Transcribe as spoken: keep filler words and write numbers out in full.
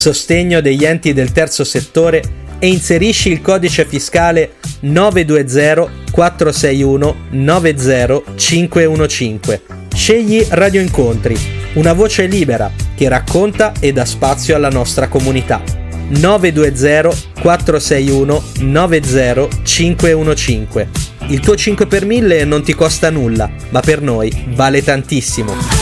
sostegno degli enti del terzo settore e inserisci il codice fiscale nove due zero quattro sei uno nove zero cinque uno cinque. Scegli Radio Incontri, una voce libera che racconta e dà spazio alla nostra comunità. nove due zero quattro sei uno nove zero cinque uno cinque. Il tuo cinque per mille non ti costa nulla, ma per noi vale tantissimo.